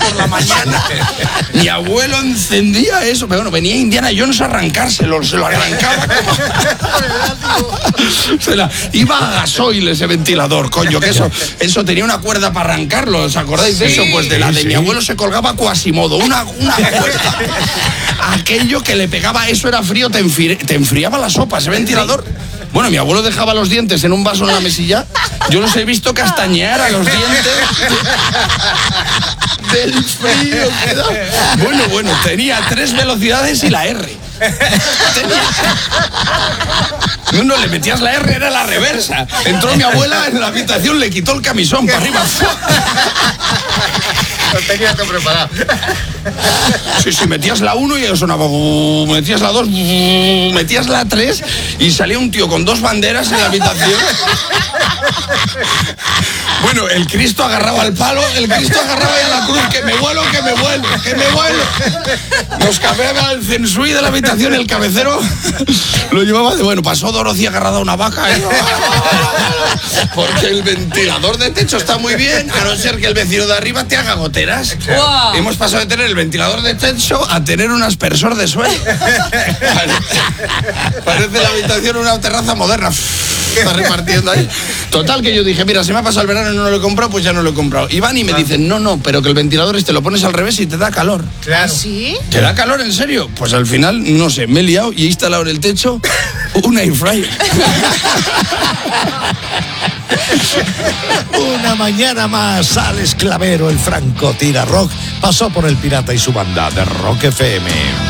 por la mañana. Mi abuelo encendía eso, pero bueno, venía Indiana Jones a arrancárselo, se lo arrancaba. Iba a gasoil ese ventilador, coño, que eso tenía una cuerda para arrancarlo, ¿os acordáis de eso? Pues de la de mi abuelo se colgaba Quasimodo, una cuerda. Aquello que le pegaba, eso era frío, te enfriaba la sopa, ese ventilador. Bueno, mi abuelo dejaba los dientes en un vaso en la mesilla. Yo los he visto castañear a los dientes del frío que da. Bueno, tenía 3 velocidades y la R. No, le metías la R, era la reversa. Entró mi abuela en la habitación, le quitó el camisón para arriba. Lo tenía todo preparado. Sí, metías la 1 y sonaba, metías la 2, metías la 3 y salía un tío con 2 banderas en la habitación. Bueno, el Cristo agarraba al palo, el Cristo agarraba a la cruz, que me vuelo. Nos cambiaba el censui de la habitación, el cabecero lo llevaba de, bueno, pasó Dorothy agarrada a una vaca, porque el ventilador de techo está muy bien, a no ser que el vecino de arriba te haga goteras. Wow. Hemos pasado de tener el ventilador de techo a tener un aspersor de suelo. Parece la habitación una terraza moderna. Está repartiendo ahí. Total, que yo dije, mira, se me ha pasado el verano y no lo he comprado, pues ya no lo he comprado. Y van y me dicen, no, pero que el ventilador lo pones al revés y te da calor. Claro. ¿Sí? ¿Te da calor, en serio? Pues al final, no sé, me he liado y he instalado en el techo un air fryer. Una mañana más, Alex Clavero, el franco tira rock, pasó por El Pirata y su banda de Rock FM.